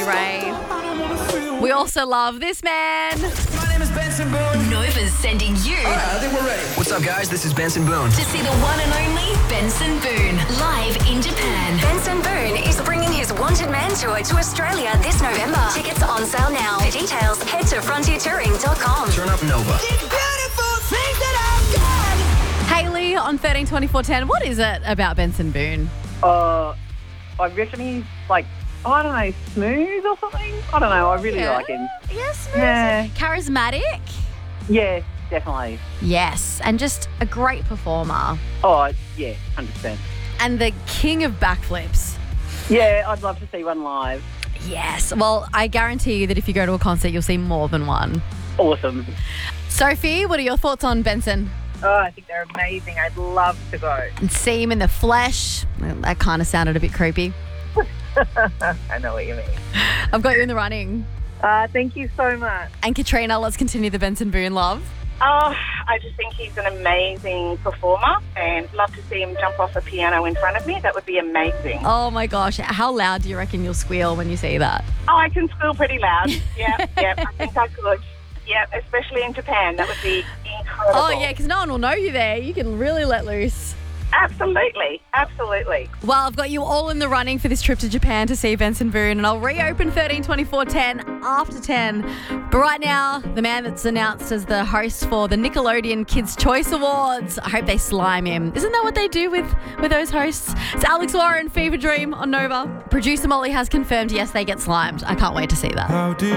Ray. We also love this man. My name is Benson Boone. Nova's sending you I think we're ready. What's up, guys? This is Benson Boone. to see the one and only Benson Boone live in Japan. Benson Boone is bringing his Wanted Man tour to Australia this November. Tickets are on sale now. For details, head to frontiertouring.com. Turn up Nova. Haley on 132410. What is it about Benson Boone? I reckon he's like, I don't know, smooth or something. I don't know. I really like him. Yes, Yeah. charismatic. Yeah, definitely. Yes, and just a great performer. Oh, yeah, 100%. And the king of backflips. Yeah, I'd love to see one live. Yes. Well, I guarantee you that if you go to a concert, you'll see more than one. Awesome. Sophie, what are your thoughts on Benson? Oh, I think they're amazing. I'd love to go. And see him in the flesh. Well, that kind of sounded a bit creepy. I know what you mean. I've got you in the running. Thank you so much. And Katrina, let's continue the Benson Boone love. Oh, I just think he's an amazing performer and love to see him jump off a piano in front of me. That would be amazing. Oh my gosh, how loud do you reckon you'll squeal when you see that? Oh, I can squeal pretty loud. Yeah, I think I could. Yeah, especially in Japan. That would be incredible. Oh yeah, because no one will know you there. You can really let loose. Absolutely. Well, I've got you all in the running for this trip to Japan to see Benson Boone, and I'll reopen 132410 after 10. But right now, the man that's announced as the host for the Nickelodeon Kids' Choice Awards, I hope they slime him. Isn't that what they do with those hosts? It's Alex Warren, Fever Dream on Nova. Producer Molly has confirmed, yes, they get slimed. I can't wait to see that. How did